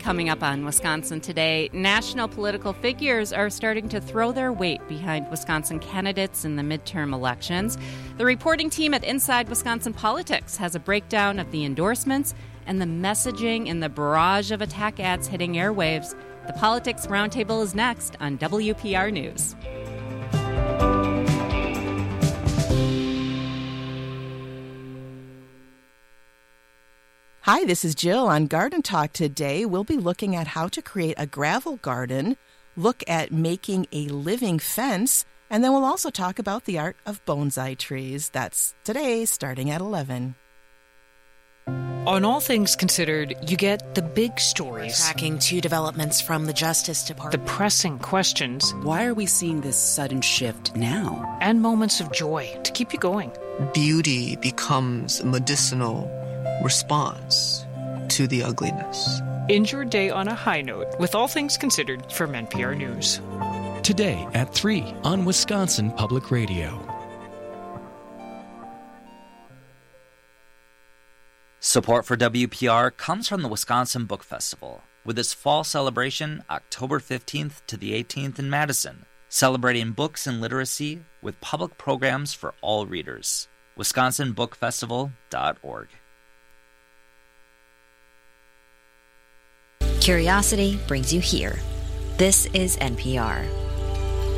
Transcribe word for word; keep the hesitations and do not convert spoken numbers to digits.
Coming up on Wisconsin Today, national political figures are starting to throw their weight behind Wisconsin candidates in the midterm elections. The reporting team at Inside Wisconsin Politics has a breakdown of the endorsements and the messaging in the barrage of attack ads hitting airwaves. The Politics Roundtable is next on W P R News. Hi, this is Jill on Garden Talk. Today, we'll be looking at how to create a gravel garden, look at making a living fence, and then we'll also talk about the art of bonsai trees. That's today, starting at eleven. On All Things Considered, you get the big stories. Tracking two developments from the Justice Department. The pressing questions. Why are we seeing this sudden shift now? And moments of joy to keep you going. Beauty becomes a medicinal response to the ugliness. End your day on a high note with All Things Considered from N P R News. Today at three on Wisconsin Public Radio. Support for W P R comes from the Wisconsin Book Festival, with its fall celebration October fifteenth to the eighteenth in Madison, celebrating books and literacy with public programs for all readers. wisconsin book festival dot org. Curiosity brings you here. This is N P R.